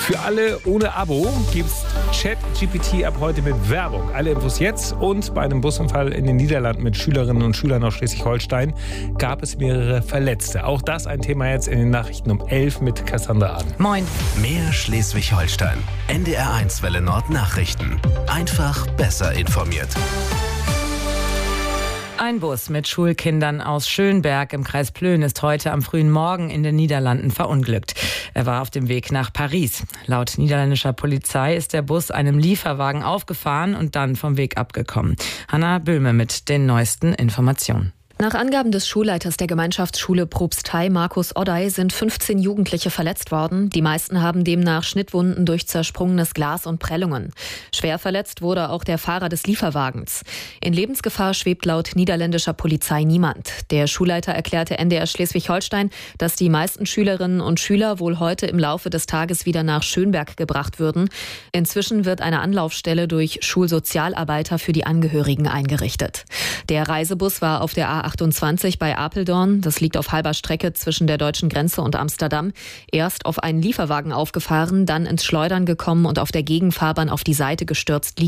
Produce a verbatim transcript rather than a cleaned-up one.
Für alle ohne Abo gibt's ChatGPT ab heute mit Werbung. Alle Infos jetzt. Und bei einem Busunfall in den Niederlanden mit Schülerinnen und Schülern aus Schleswig-Holstein gab es mehrere Verletzte. Auch das ein Thema jetzt in den Nachrichten um elf mit Cassandra Ahn. Moin. Mehr Schleswig-Holstein. N D R eins Welle Nord Nachrichten. Einfach besser informiert. Ein Bus mit Schulkindern aus Schönberg im Kreis Plön ist heute am frühen Morgen in den Niederlanden verunglückt. Er war auf dem Weg nach Paris. Laut niederländischer Polizei ist der Bus einem Lieferwagen aufgefahren und dann vom Weg abgekommen. Hanna Böhme mit den neuesten Informationen. Nach Angaben des Schulleiters der Gemeinschaftsschule Probsthei, Markus Oddey, sind fünfzehn Jugendliche verletzt worden. Die meisten haben demnach Schnittwunden durch zersprungenes Glas und Prellungen. Schwer verletzt wurde auch der Fahrer des Lieferwagens. In Lebensgefahr schwebt laut niederländischer Polizei niemand. Der Schulleiter erklärte N D R Schleswig-Holstein, dass die meisten Schülerinnen und Schüler wohl heute im Laufe des Tages wieder nach Schönberg gebracht würden. Inzwischen wird eine Anlaufstelle durch Schulsozialarbeiter für die Angehörigen eingerichtet. Der Reisebus war auf der A achtundzwanzig bei Apeldoorn. Das liegt auf halber Strecke zwischen der deutschen Grenze und Amsterdam. Erst auf einen Lieferwagen aufgefahren, dann ins Schleudern gekommen und auf der Gegenfahrbahn auf die Seite gestürzt liegen